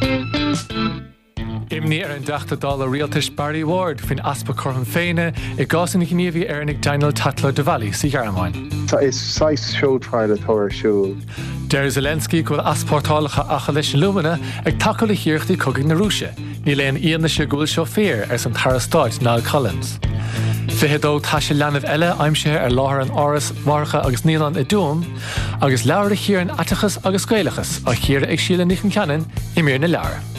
Imní an $10 rialtas Barry Ward fin aspa chorhan féine I gásan gníomhí Nig Daniel Tatler de Valley sa Ghearmáin. Is 6 show trial at Thor show. Der Zelensky gofuil aspártálacha acha leis lumana ag takeal le hiíochtaí cogaigh na Rúise. Ní léon íana se gúil seo fér san Tarastáid Niall Collins. Fihedó tá sé leanamh eile aimsithe láthair an áras marcha agus nílan I dúm, agus leabhar a chiaran atachas agus scailechas a chiaar ag síle níchan ceann I mír na leabhar.